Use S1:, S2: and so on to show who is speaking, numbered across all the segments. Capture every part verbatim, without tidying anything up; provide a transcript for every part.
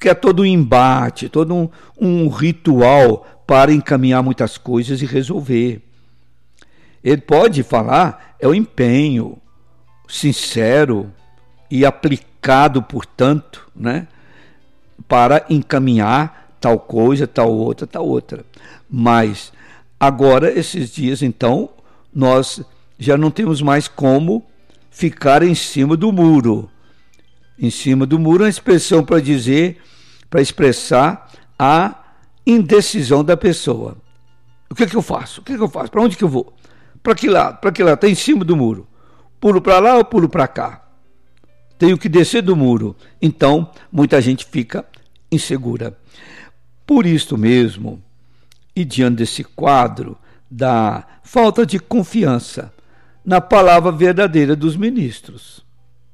S1: porque é todo um embate, todo um, um ritual para encaminhar muitas coisas e resolver. Ele pode falar, é o empenho sincero e aplicado, portanto, né, para encaminhar tal coisa, tal outra, tal outra. Mas agora, esses dias, então, nós já não temos mais como ficar em cima do muro. Em cima do muro é uma expressão para dizer, para expressar a indecisão da pessoa. O que é que eu faço? O que é que eu faço? Para onde que eu vou? Para que lado? Para que lado? Está em cima do muro. Pulo para lá ou pulo para cá? Tenho que descer do muro. Então, muita gente fica insegura. Por isso mesmo, e diante desse quadro da falta de confiança na palavra verdadeira dos ministros,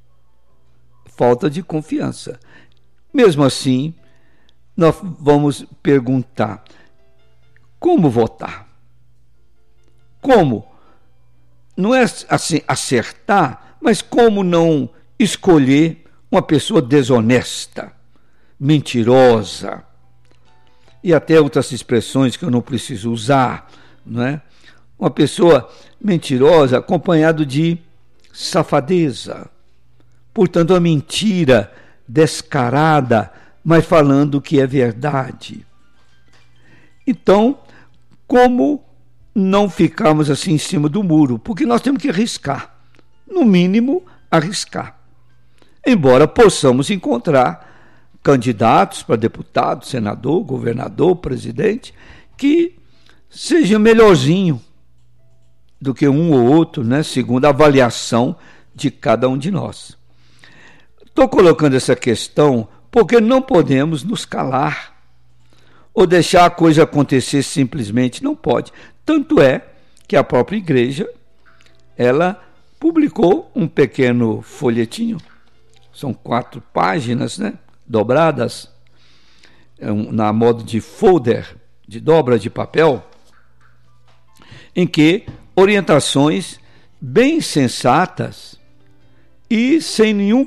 S1: falta de confiança. Mesmo assim, nós vamos perguntar: como votar? Como? Não é assim acertar, mas como não escolher uma pessoa desonesta, mentirosa, e até outras expressões que eu não preciso usar, não é? Uma pessoa mentirosa acompanhado de safadeza, portanto, uma mentira descarada, mas falando que é verdade. Então, como não ficarmos assim em cima do muro? Porque nós temos que arriscar, no mínimo, arriscar. Embora possamos encontrar candidatos para deputado, senador, governador, presidente, que seja melhorzinho do que um ou outro, né, segundo a avaliação de cada um de nós. Estou colocando essa questão porque não podemos nos calar ou deixar a coisa acontecer simplesmente, não pode. Tanto é que a própria igreja, ela publicou um pequeno folhetinho, são quatro páginas, né, dobradas, na modo de folder, de dobra de papel, em que orientações bem sensatas e sem nenhum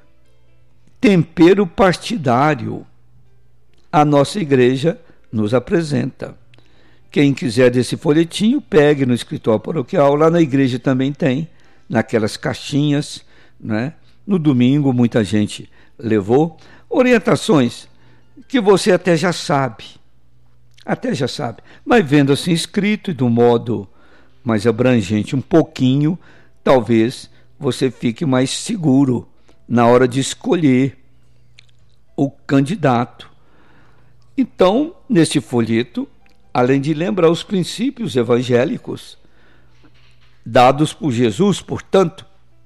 S1: tempero partidário a nossa igreja nos apresenta. Quem quiser desse folhetinho, pegue no escritório paroquial, lá na igreja também tem, naquelas caixinhas, né? No domingo muita gente levou orientações que você até já sabe, até já sabe, mas vendo assim escrito e de um modo mais abrangente um pouquinho, talvez você fique mais seguro na hora de escolher o candidato. Então, neste folheto, além de lembrar os princípios evangélicos dados por Jesus, portanto,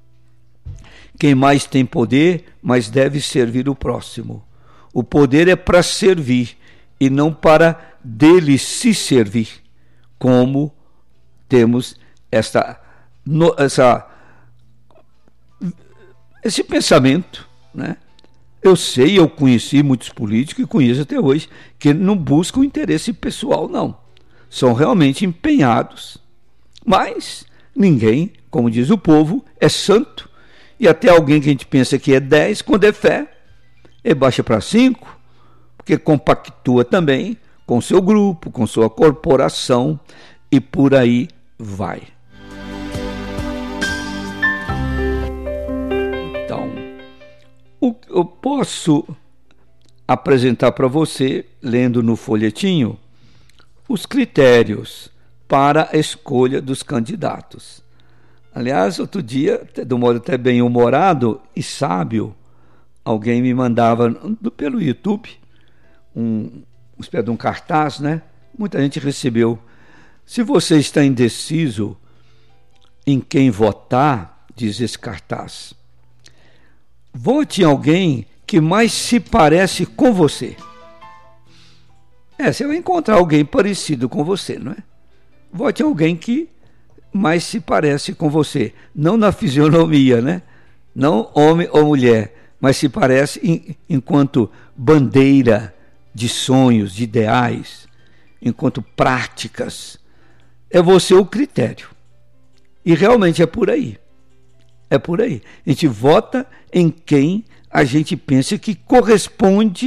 S1: quem mais tem poder, mais deve servir o próximo. O poder é para servir e não para dele se servir, como temos essa, essa, esse pensamento, né? Eu sei, eu conheci muitos políticos e conheço até hoje, que não buscam interesse pessoal, não. São realmente empenhados. Mas ninguém, como diz o povo, é santo. E até alguém que a gente pensa que é dez, quando é fé, ele baixa para cinco, porque compactua também com seu grupo, com sua corporação, e por aí vai. Então, eu posso apresentar para você, lendo no folhetinho, os critérios para a escolha dos candidatos. Aliás, outro dia, de um modo até bem humorado e sábio, alguém me mandava pelo YouTube um, um, um cartaz, né? Muita gente recebeu. Se você está indeciso em quem votar, diz esse cartaz, vote em alguém que mais se parece com você. É, você vai encontrar alguém parecido com você, não é? Vote em alguém que mais se parece com você. Não na fisionomia, né? Não homem ou mulher, mas se parece em, enquanto bandeira de sonhos, de ideais, enquanto práticas. É você o critério. E realmente é por aí. É por aí. A gente vota em quem a gente pensa que corresponde